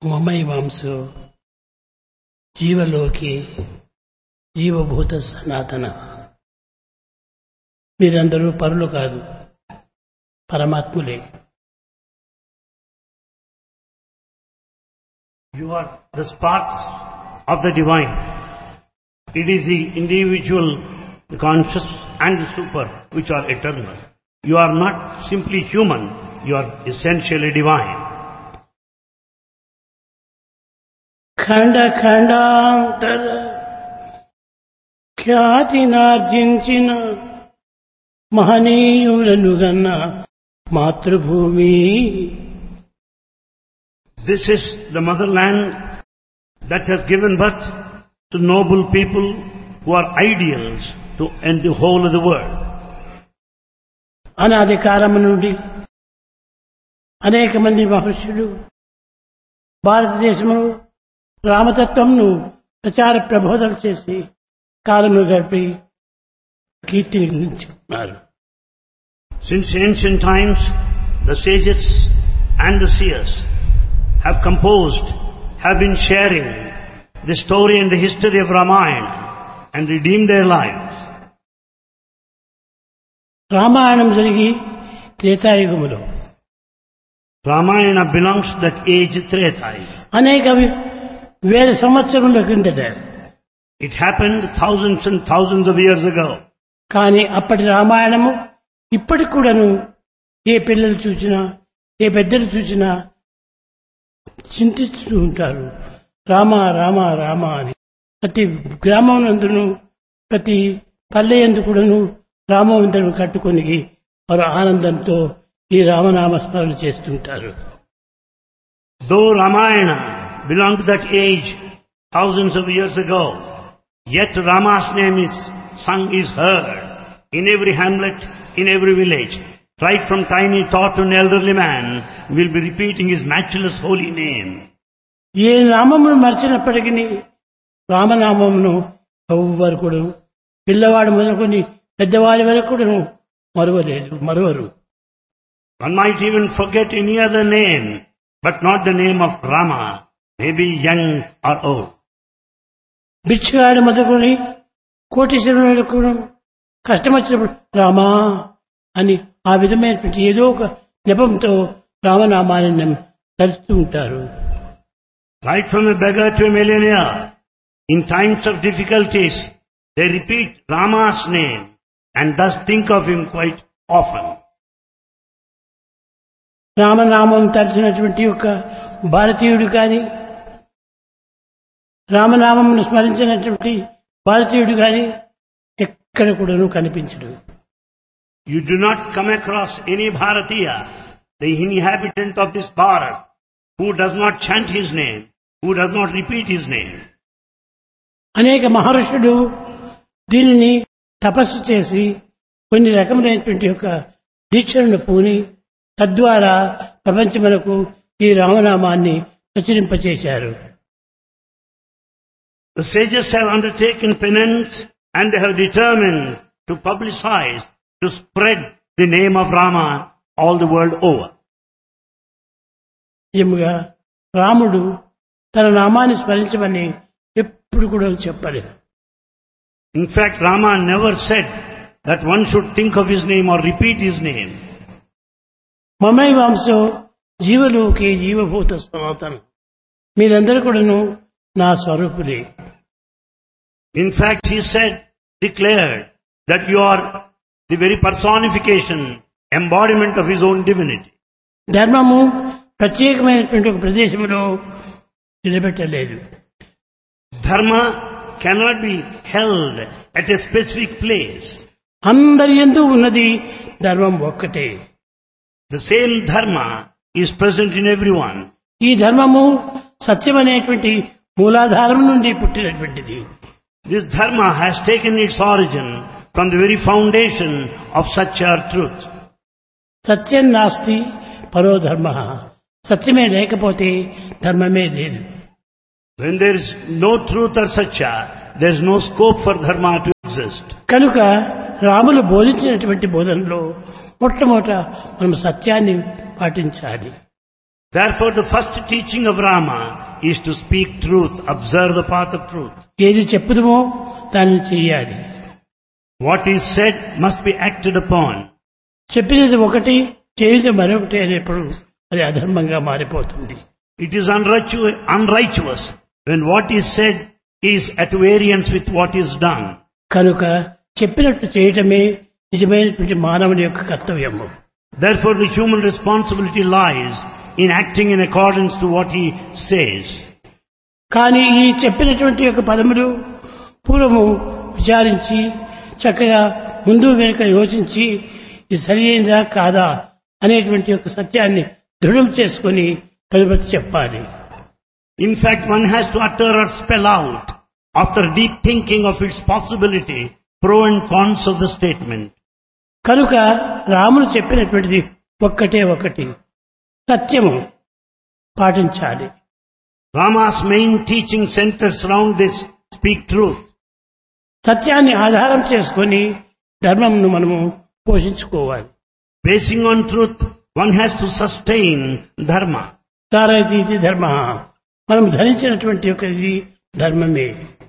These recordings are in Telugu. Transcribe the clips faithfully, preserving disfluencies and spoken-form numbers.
మమైవాంసో జీవలోకి జీవభూత సనాతన. మీరందరూ పరులు కాదు, పరమాత్ములే. You are the sparks of the divine. It is the individual, the conscious and the super which are eternal. You are not simply human, you are essentially divine. ఖండ ఖండాంతర ఖ్యాతినార్జించిన మహనీయులను గన్న మాతృభూమి. This is the motherland that has given birth to noble people who are ideals to end the whole of the world. అనాది కాలము నుండి అనేక మంది మహర్షులు భారతదేశంలో రామతత్వంను ప్రచార ప్రబోధనలు చేసి కాలము గడిపి కీర్తిని గురించుకున్నారు. Since ancient times, the sages and the seers have composed, have been sharing the story and the history of Ramayana and redeemed their lives. Ramayanam జరిగి త్రేతాయుగములో, Ramayana belongs to that age Treta. అనేక వేల సంవత్సరముల క్రిందట. It happened thousands and thousands of years ago. కానీ అప్పటి రామాయణము ఇప్పటికి కూడాను ఏ పిల్లలు చూసినా, ఏ పెద్దలు చూసినా చింతిస్తూ ఉంటారు. రామ రామ రామ అని. ప్రతి గ్రామం నందును, ప్రతి పల్లె యందు కూడాను రామవంతులను కట్టుకొని వారు ఆనందంతో ఈ రామనామ స్మరణ చేస్తుంటారు. Though Ramayana belonged to that age thousands of years ago, yet Rama's name is sung, is heard in every hamlet, in every village. Right from tiny tot to an elderly man will be repeating his matchless holy name. ఏ నామమును మర్చినప్పటికీ రామనామమును ఎవ్వరు కూడా, పిల్లవాడు మొదలుకొని పెద్దవారి వరకు కూడా మరువలేదు, మరువరు. One might even forget any other name, but not the name of Rama, maybe young or old. బిచ్చగాడు మొదలుకొని కోటీశ్వరులకు కష్టం వచ్చినప్పుడు రామా అని ఆ విధమైనటువంటి ఏదో ఒక నెపంతో రామనామాన్ని తలుస్తూ ఉంటారు. Right from a beggar to a millionaire, in times of difficulties, they repeat Rama's name and thus think of him quite often. రామనామం తలచినటువంటి యొక్క భారతీయుడు కానీ, రామనామమును స్మరించినటువంటి భారతీయుడు కానీ ఎక్కడ కూడాను కనిపించడు. You do not come across any Bharatiya, the inhabitant of this Bharat, who does not chant his name, who does not repeat his name. అనేక మహర్షులు దీనిని తపస్సు చేసి కొన్ని రకములైనటువంటి యొక్క దీక్షలను పూని తద్వారా ప్రపంచమునకు ఈ రామనామాన్ని ప్రచురింపచేశారు. The sages have undertaken penance and they have determined to publicize, to spread the name of Rama all the world over. నిజముగా రాముడు తన నామాన్ని స్మరించమని ఎప్పుడు కూడా చెప్పలేదు. In fact, Rama never said that one should think of his name or repeat his name. మమైవాంసో జీవలోకే జీవభూత సనాతన. మీరందరూ కూడాను నా స్వరూపులే. In fact, he said, declared that you are the very personification, embodiment of his own divinity. ధర్మము ప్రత్యేకమైనటువంటి ఒక ప్రదేశంలో నిలబెట్టలేదు. Dharma cannot be held at a specific place. అందరి యందు ఉన్నది ధర్మం ఒక్కటే. The same dharma is present in everyone. ఈ ధర్మము సత్యమనేటువంటి మూలాధారం నుండి పుట్టినటువంటిది. This dharma has taken its origin from the very foundation of Satya truth. సత్యం నాస్తి పరో ధర్మ. సత్యమే లేకపోతే ధర్మమే లేదు. When there is no truth or Satya, there is no scope for dharma to exist. కనుక రాములు బోధించినటువంటి బోధనలో మొట్టమొదట మనం సత్యాన్ని పాటించాలి. Therefore, the first teaching of Rama is to speak truth, observe the path of truth. ఏది చెప్పుదమో దాన్ని చెయ్యాలి. What is said must be acted upon. చెప్పినది ఒకటి చేయదు మరొకటి అనేప్పుడు అది అధర్మంగా మారిపోతుంది. It is unrighteous, unrighteous when what is said is at variance with what is done. కనుక చెప్పినట్టు చేయటమే నిజమైనటువంటి మానవుని యొక్క కర్తవ్యము. Therefore, the human responsibility lies in acting in accordance to what he says. కానీ ఈ చెప్పినటువంటి యొక్క పదములు పూర్వము విచారించి చక్కగా ముందు వెనుక యోచించి ఇది సరియైనదా కాదా అనేటువంటి యొక్క సత్యాన్ని దృఢం చేసుకొని తదుపరి చెప్పాలి. In fact, one has to utter or spell out, after deep thinking of its possibility, pro and cons of the statement. కనుక రాముడు చెప్పినటువంటిది ఒక్కటే ఒకటి, సత్యము పాటించాలి. Rama's main teaching centers around this: speak truth. సత్యాన్ని ఆధారం చేసుకొని ధర్మంను మనము పోషించుకోవాలి. Basing on truth, one has to sustain dharma. ధారయతి ఇది ధర్మ, మనం ధరించినటువంటి యొక్క ఇది ధర్మమే.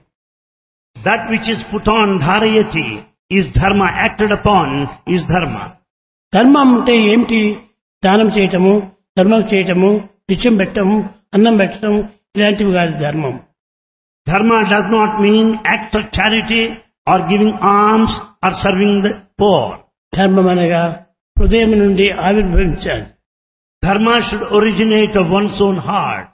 That which is put on dharayati is dharma, acted upon is dharma. ధర్మం అంటే ఏమిటి? దానం చేయటము, ధర్మం చేయటము, నిత్యం పెట్టము, అన్నం పెట్టడం, ఇలాంటివి కాదు ధర్మం. Dharma does not mean act of charity or giving alms or serving the poor. ధర్మం అనగా హృదయం నుండి ఆవిర్భవించాలి. Dharma should originate of one's own heart.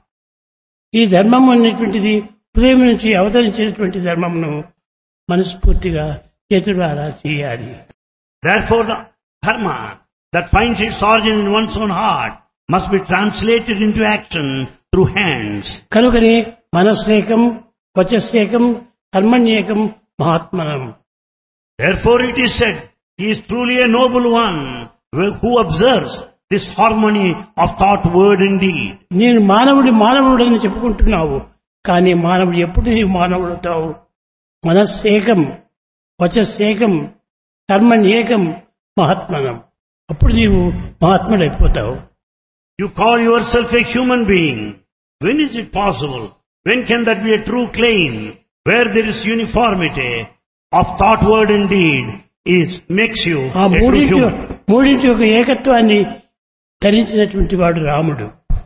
ఈ ధర్మం అనేటువంటిది హృదయం నుంచి అవతరించినటువంటి ధర్మమును మనస్ఫూర్తిగా చేతులారా చేయాలి. Therefore, the dharma that finds its origin in one's own heart must be translated into action through hands. కనుకనే మనస్సేకం, వచస్సేకం, కర్మణ్యేకం, మహాత్మనం. Therefore, it is said, he is truly a noble one who observes this harmony of thought, word and deed. నేను మానవుడి మానవుడు అని చెప్పుకుంటున్నావు, కానీ మానవుడు ఎప్పుడు నీవు మానవుడవుతావు? మనస్సేకం, వచస్సేకం, కర్మణ్యేకం, మహాత్మనం. అప్పుడు నీవు మహాత్ముడైపోతావు. You call yourself a human being. When is it possible? When can that be a true claim? Where there is uniformity of thought, word and deed is makes you ఆ a true మూడింటి human. మూడింటి యొక్క ఏకత్వాన్ని ధరించినటువంటి వాడు రాముడు.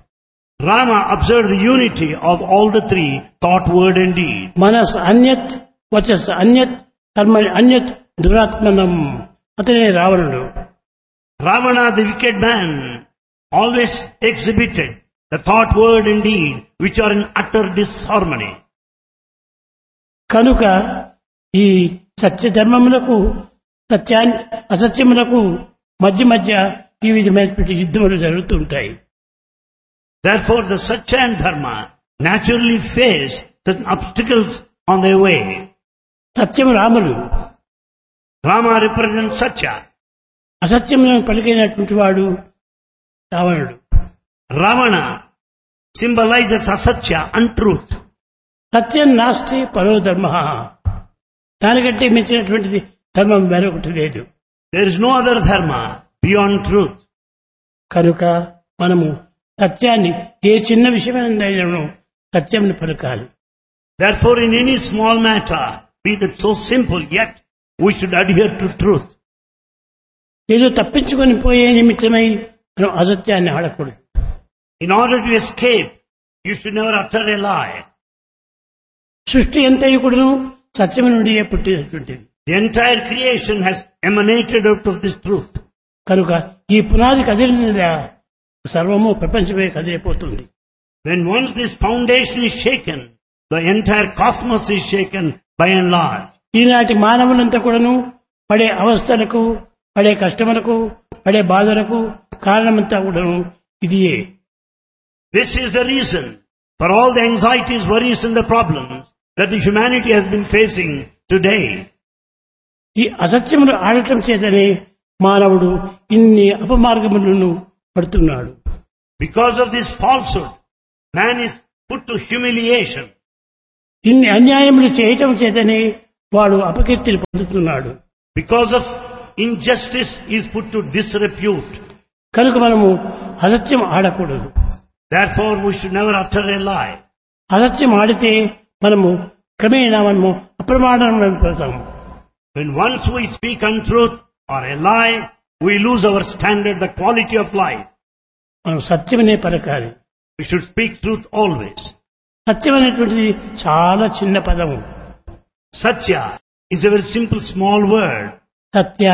Rama observed the unity of all the three, thought, word and deed. మనస్ అన్యత్, వచస్ అన్యత్, కర్మ అన్యత్, దురాత్మనం. అతనే రావణుడు. Ravana, the wicked man, always exhibited the thought, word and deed which are in utter disharmony. కనుక ఈ సత్య ధర్మములకు, సత్యాన్ని అసత్యములకు మధ్య మధ్య ఈ విధమైనటువంటి యుద్ధములు జరుగుతుంటాయి. Therefore, the Satya and Dharma naturally face certain obstacles on their way. సత్యం రాముడు, Rama represents Satya. అసత్యములను పలికినటువంటి వాడు రావణుడు. Ravana symbolizes asatya, untruth. సత్యం నాస్తి పరో ధర్మ, దానికంటే మించినటువంటిది ధర్మం మరొకటి లేదు. There is no other dharma beyond truth. కనుక మనము సత్యాన్ని ఏ చిన్న విషయమైనను సత్యంని పలకాలి. Therefore, in any small matter, be that so simple, yet we should adhere to truth. ఏదో తప్పించుకొని పోయే నిమిత్తమై మనం అసత్యాన్ని ఆడకూడదు. In order to escape, you should never utter a lie. సృష్టి ఎంతయు కూడాను సత్యం నుండి పుట్టినటువంటిది. The entire creation has emanated out of this truth. కనుక ఈ పునాది కదిలినదా సర్వము ప్రపంచమే కదిలిపోతుంది. When once this foundation is shaken, the entire cosmos is shaken by and large. ఈనాటి మానవులంతా కూడాను పడే అవస్థలకు, పడే కష్టములకు, పడే బాధలకు కారణమంతా కూడాను ఇదియే. This is the reason for all the anxieties, worries and the problems that the humanity has been facing today. ఈ అసత్యములు ఆడటం చేతనే మానవుడు ఇన్ని అపమార్గములను పడుతున్నాడు. Because of this falsehood, man is put to humiliation. ఇన్ని అన్యాయములు చేయటం చేతనే వాడు అపకీర్తిని పొందుతున్నాడు. Because of injustice, he is put to disrepute. కనుక మనము అసత్యం ఆడకూడదు. Therefore, we should never utter a lie. అసత్యం ఆడితే మనము క్రమేణా మనము అప్రమాణం అయిపోతాము. When once we speak untruth or a lie, we lose our standard, the quality of life. మనం సత్యమనే పలకాలి. We should speak truth always. సత్యం అనేటువంటిది చాలా చిన్న పదము. Satya is a very simple small word. Satya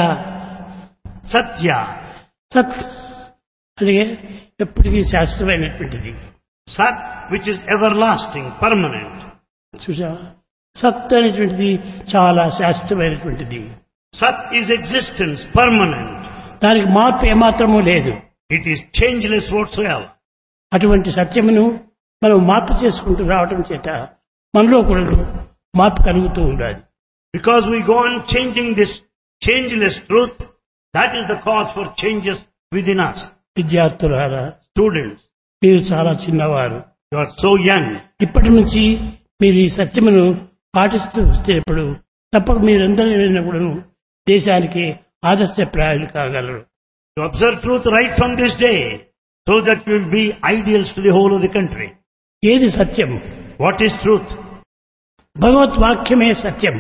Satya. సత్ అది ఎప్పటికీ శాశ్వతమైనటువంటిది. Sat, which is everlasting, permanent. చూసా, సత్ అనేటువంటిది చాలా శాశ్వతమైనటువంటిది. Sat is existence, permanent. దానికి మార్పు ఏమాత్రమూ లేదు. It is changeless whatsoever. అటువంటి సత్యమును మనం మార్పు చేసుకుంటూ రావటం చేత మనలో కూడా మార్పు కలుగుతూ ఉండాలి. Because we go on changing this changeless truth, that is the cause for changes within us. విద్యార్థులారా, Students, మీరు చాలా చిన్నవారు. you are so young. ఇప్పటి నుంచి మీరు ఈ సత్యమును పాటిస్తూ వచ్చేటప్పుడు తప్పక మీరందరూ కూడా దేశానికి ఆదర్శప్రాయాలు కాగలరు. To observe truth right from this day, so that you will be ideals to the whole of the country. ఏది సత్యం? What is truth? భగవద్వాక్యమే Satyam.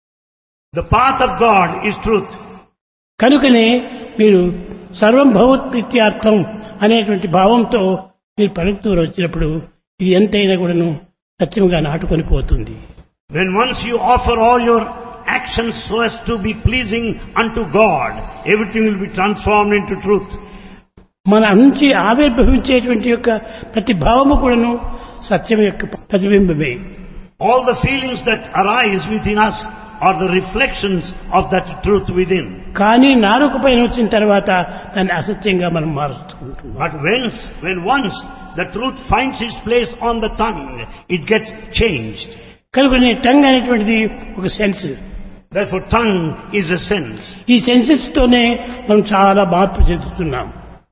The path of God is truth. కనుకనే మీరు సర్వం భగవత్ప్రీత్యార్థం అనేటువంటి భావంతో మీరు పలుకుతూ వచ్చినప్పుడు ఇది ఎంతైనా కూడాను సత్యంగా నాటుకొని పోతుంది. When once you offer all your actions so as to be pleasing unto God, everything will be transformed into truth. మన నుంచి ఆవిర్భవించేటువంటి యొక్క ప్రతి భావము కూడాను సత్యం యొక్క ప్రతిబింబమే. All the feelings that arise within us are the reflections of that truth within. కానీ నాలుక పైన వచ్చిన తర్వాత దాన్ని అసత్యంగా మనం మారుస్తుంటాం. But when, when once the truth finds its place on the tongue, it gets changed. కనుక టంగ్ అనేటువంటిది ఒక sense. Therefore, tongue is a sense. ఈ సెన్సెస్ తోనే మనం చాలా మార్పు చెందుతున్నాం.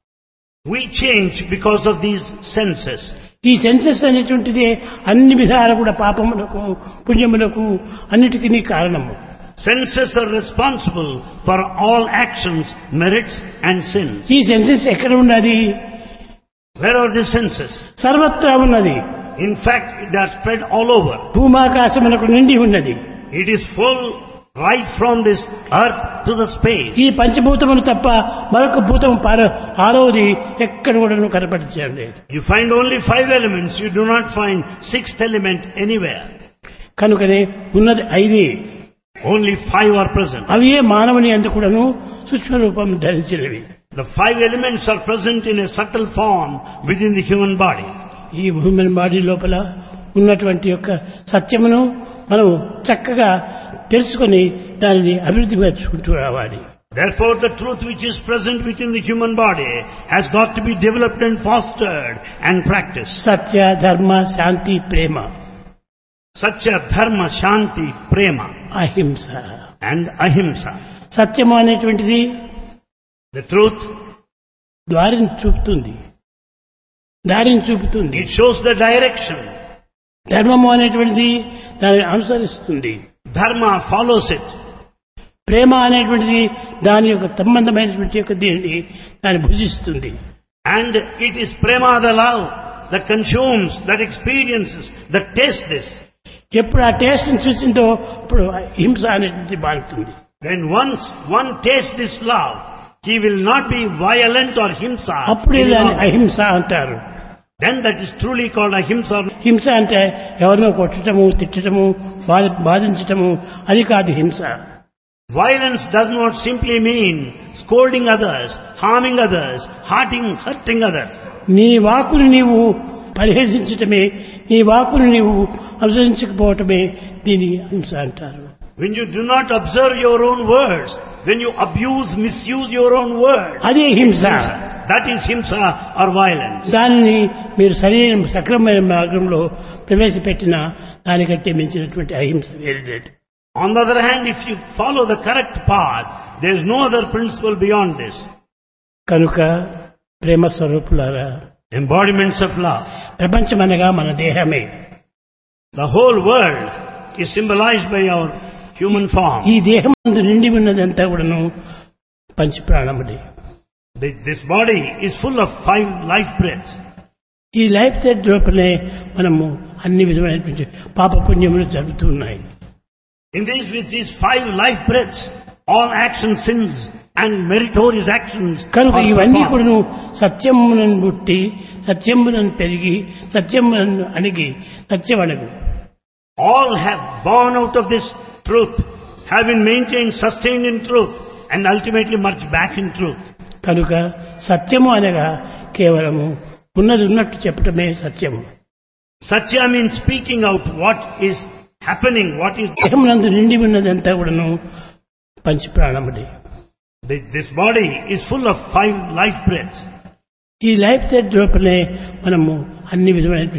We change because of these senses. ఈ సెన్సెస్ అనేటువంటిది అన్ని విధాలు కూడా పాపములకు పుణ్యములకు అన్నిటికీ కారణము. Senses are responsible for all actions, merits and sins. ఈ సెన్సెస్ ఎక్కడ ఉన్నది? Where are these senses? సర్వత్రా ఉన్నది. In fact, they are spread all over. భూమాకాశములకు నిండి ఉన్నది. It is full right from this earth to the space. ఈ పంచభూతములు తప్ప మరొక భూతము ఆరోది ఎక్కడ కూడా కనపడించండి. You find only five elements. You do not find sixth element anywhere. కనుకనే ఉన్నది ఐదే. Only five are present. అవి ఏ మానవుని అందు కూడాను సూక్ష్మ రూపం ధరించినవి. The five elements are present in a subtle form within the human body. ఈ హ్యూమన్ బాడీ లోపల ఉన్నటువంటి యొక్క సత్యమును మనం చక్కగా తెలుసుకొని దానిని అభివృద్ధి పరుచుకుంటూ రావాలి. Therefore, the truth which is present within the human body has got to be developed and fostered and practiced. సత్య, ధర్మ, శాంతి, ప్రేమ. Satya, Dharma, Shanti, Prema అహింస and Ahimsa. సత్యము అనేటువంటిది The truth, దారిని చూపుతుంది, దారిని చూపుతుంది. it shows the direction. ధర్మము అనేటువంటిది దానిని అనుసరిస్తుంది. Dharma follows it. ప్రేమ అనేటువంటిది దాని యొక్క సంబంధమైనటువంటి యొక్క దీనిని దాన్ని భుజిస్తుంది. And it is Prema, the love, that consumes, that experiences, that tastes this. ఎప్పుడు ఆ టేస్ట్ చూసిందో ఇప్పుడు హింస అనేటువంటి బాగుతుంది. When once one tastes this love, he will not be violent or himsa. అప్పుడే దాన్ని అహింస అంటారు. Then that is truly called ahimsa. హింస అంటే ఎవరినో కొట్టడము, తిట్టడము, బాధ- బాధించటము, అది కాదు హింస. Violence does not simply mean scolding others, harming others, hurting, hurting others. నీ వాకుని నీవు పరిహసించటమే, నీ వాకుని నీవు అనుసరించకపోవటమే దీని హింస అంటారు. When you do not observe your own words, when you abuse, misuse your own words, అదే హింస. that is himsa or violence. దానిని మీరు సరైన సక్రమమైన మార్గంలో ప్రవేశపెట్టిన దానికంటే మించినటువంటి అహింస వేరే లేదు. On the other hand, if you follow the correct path, there is no other principle beyond this. కనుక ప్రేమ స్వరూపులారా, Embodiments of love. ప్రపంచమనగా మన దేహమే. The whole world is symbolized by our human form. ఈ దేహం నందు నిండి ఉన్నదంతా కూడాను పంచ ప్రాణములే. The- This body is full of five life breaths. ఈ లైఫ్ థ్రెడ్ లోపలే మనము అన్ని విధమైనటువంటి పాప పుణ్యములు జరుగుతూ ఉన్నాయి. In these, with these five life breaths, all actions, sins and meritorious actions కనుక are ఇవన్నీ performed. కూడాను సత్యములను పుట్టి సత్యములను పెరిగి సత్యములను అణిగి సత్యమణగు. All have born out of this truth, have been maintained, sustained in truth, and ultimately merged back in truth. కనుక సత్యము అనగా కేవలము ఉన్నది ఉన్నట్టు చెప్పటమే సత్యము. Satya means speaking out what is happening, what is... దేహమునందు నిండి ఉన్నదంతా కూడాను పంచప్రాణముడే. The- This body is full of five life breaths. ఈ లైఫ్ థ్రెడ్ లోపలే మనము అన్ని విధమైన